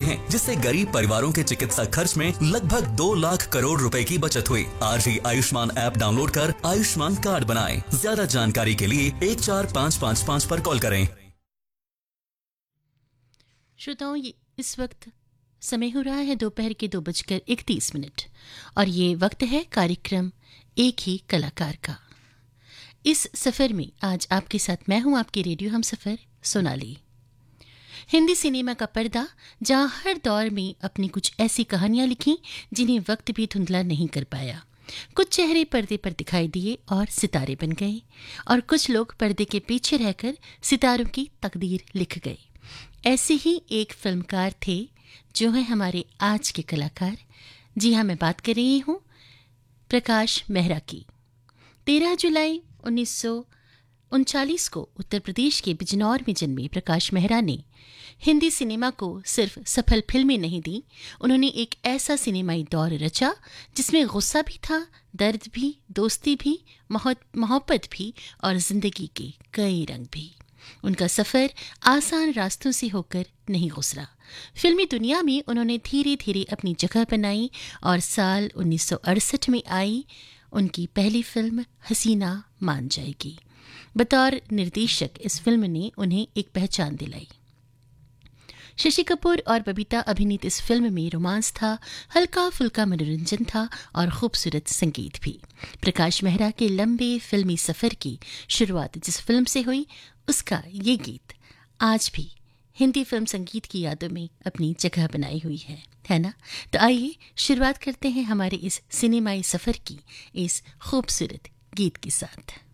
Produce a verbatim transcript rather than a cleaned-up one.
हैं, जिससे गरीब परिवारों के चिकित्सा खर्च में लगभग दो लाख करोड़ रुपए की बचत हुई। आज ही आयुष्मान ऐप डाउनलोड कर आयुष्मान कार्ड बनाएं। ज्यादा जानकारी के लिए एक चार पाँच पाँच पाँच पर कॉल करें। श्रोताओं, ये इस वक्त समय हो रहा है दोपहर के दो बजकर इकतीस मिनट और ये वक्त है कार्यक्रम एक ही कलाकार का। इस सफर में आज आपके साथ मैं हूं आपकी रेडियो हम सफर सोनाली। हिंदी सिनेमा का पर्दा जहां हर दौर में अपनी कुछ ऐसी कहानियां लिखी जिन्हें वक्त भी धुंधला नहीं कर पाया। कुछ चेहरे पर्दे पर दिखाई दिए और सितारे बन गए, और कुछ लोग पर्दे के पीछे रहकर सितारों की तकदीर लिख गए। ऐसे ही एक फिल्मकार थे जो हैं हमारे आज के कलाकार। जी हाँ, मैं बात कर रही हूँ प्रकाश मेहरा की। तेरह जुलाई उन्नीस सौ उनचालीस को उत्तर प्रदेश के बिजनौर में जन्मे प्रकाश मेहरा ने हिंदी सिनेमा को सिर्फ सफल फिल्में नहीं दी, उन्होंने एक ऐसा सिनेमाई दौर रचा जिसमें गुस्सा भी था, दर्द भी, दोस्ती भी, मोहब्बत भी और जिंदगी के कई रंग भी। उनका सफ़र आसान रास्तों से होकर नहीं गुजरा। फिल्मी दुनिया में उन्होंने धीरे धीरे अपनी जगह बनाई और साल उन्नीस सौ अड़सठ में आई उनकी पहली फिल्म हसीना मान जाएगी। बतौर निर्देशक इस फिल्म ने उन्हें एक पहचान दिलाई। शशि कपूर और बबीता अभिनीत इस फिल्म में रोमांस था, हल्का फुल्का मनोरंजन था और खूबसूरत संगीत भी। प्रकाश मेहरा के लंबे फिल्मी सफ़र की शुरुआत जिस फिल्म से हुई, उसका ये गीत आज भी हिंदी फिल्म संगीत की यादों में अपनी जगह बनाई हुई है, है ना? तो आइए शुरुआत करते हैं हमारे इस सिनेमाई सफ़र की इस खूबसूरत गीत के साथ।